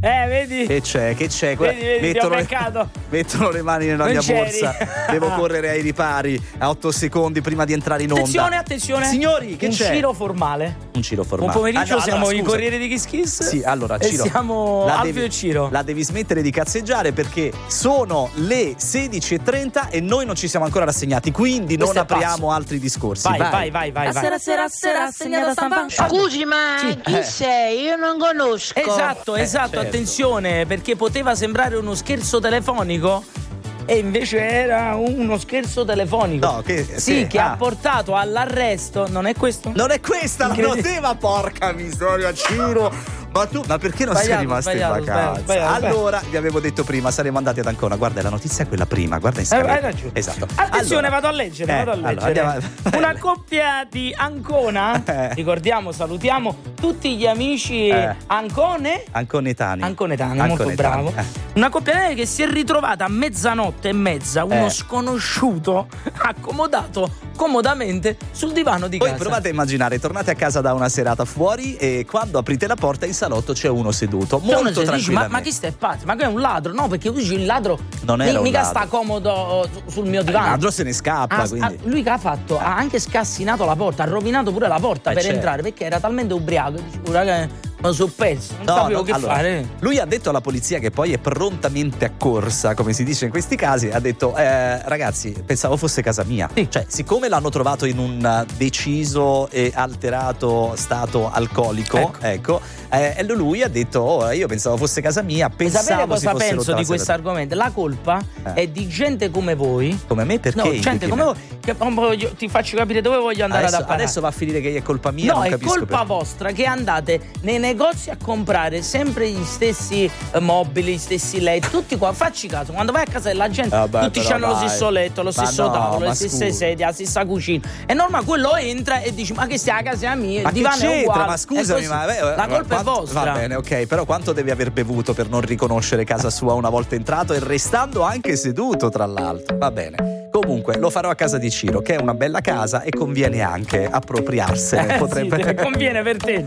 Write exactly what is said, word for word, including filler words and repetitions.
Eh, vedi? Che c'è, che c'è? Vedi, vedi, ti ho beccato. Mettono le mani nella Non mia c'eri. borsa. Devo correre ai ripari a otto secondi prima di entrare in onda. Attenzione, attenzione. Signori, che un c'è? Ciro formale. Un Ciro formale. Buon pomeriggio, Ah, no, siamo allora, i scusa. Corrieri di Kiss Kiss. Sì, allora, E Ciro. siamo la Alfio devi, e Ciro. La devi smettere di cazzeggiare perché sono le sedici e trenta e noi non ci siamo ancora rassegnati, quindi non Questo è apriamo pazzo. altri discorsi. Vai, vai, vai, vai. vai. Sera, sera, sera, segnata stampa. Scusi, ma Sì. chi Eh. sei? Io non conosco. Esatto, Eh, esatto, certo. attenzione, perché poteva sembrare uno scherzo telefonico e invece era uno scherzo telefonico. No, che- sì, sì, che ah. ha portato all'arresto, non è questo? Non è questa la Incredibile. noteva, porca miseria, Ciro. Ma tu, ma perché non Sbagliato, sei rimasto in sbagliato, vacanza? sbagliato, sbagliato. Allora, vi avevo detto prima, saremmo andati ad Ancona. Guarda, la notizia è quella prima, guarda in Eh, scaletta. hai ragione. Esatto. Attenzione, Allora, vado a leggere, eh, vado a allora, leggere. andiamo- Una coppia di Ancona, Eh. ricordiamo, salutiamo tutti gli amici Eh. Ancone. Anconetani. Anconetani, molto Anconetani, bravo. eh. Una coppia che si è ritrovata a mezzanotte e mezza, uno Eh. sconosciuto accomodato comodamente sul divano di Poi casa. provate a immaginare, tornate a casa da una serata fuori e quando aprite la porta in salotto c'è uno seduto, Cioè, uno molto si dice, ma, tranquillamente. ma chi stai pazzo? Ma che è un ladro? No, perché lui dice, il ladro Non mi- era un mica ladro. sta comodo su- sul mio Il divano. ladro se ne scappa, Ah, quindi. ah, lui che ha fatto? Ha anche scassinato la porta, ha rovinato pure la porta Eh, per certo. entrare perché era talmente ubriaco. Dice, raga, ma sono perso, non No, sapevo no, che allora, fare. Lui ha detto alla polizia, che poi è prontamente accorsa, come si dice in questi casi, ha detto eh, ragazzi, pensavo fosse casa mia. Sì. Cioè, siccome l'hanno trovato in un uh, deciso e alterato stato alcolico, Ecco. ecco, eh, e lui ha detto oh, io pensavo fosse casa mia, Vuoi pensavo sapere si cosa fosse penso rotta di la questo serata. argomento? La colpa Eh. è di gente come voi. Come me, perché? No, gente come voi. Che, voglio- ti faccio capire dove voglio andare Adesso, ad apparare. adesso va a finire che è colpa mia, No, non è capisco colpa perché. vostra che andate nei negozi a comprare sempre gli stessi eh, mobili, gli stessi letti, tutti qua. Facci caso, quando vai a casa della gente, Vabbè, tutti però hanno lo dai. stesso letto, lo Ma stesso no, tavolo, ma le stesse scusa. sedie, la stessa cucina. È normale, quello entra e dici, ma che stia a casa mia, Ma il che divano è c'entra? uguale. Ma È scusami, così. ma eh, la colpa quanto- è vostra. Va bene, ok, però quanto devi aver bevuto per non riconoscere casa sua una volta entrato e restando anche seduto, tra l'altro? Va bene. Comunque, lo farò a casa di Ciro, che è una bella casa e conviene anche appropriarsene. Eh, Potrebbe sì, conviene per te.